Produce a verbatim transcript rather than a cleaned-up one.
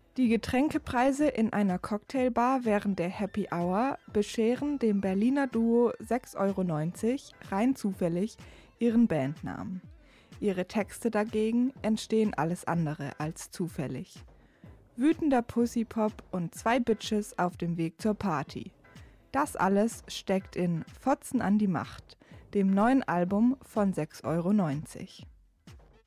Die Getränkepreise in einer Cocktailbar während der Happy Hour bescheren dem Berliner Duo sechs Euro neunzig rein zufällig ihren Bandnamen. Ihre Texte dagegen entstehen alles andere als zufällig. Wütender Pussypop und zwei Bitches auf dem Weg zur Party. Das alles steckt in Fotzen an die Macht, dem neuen Album von sechs Euro neunzig.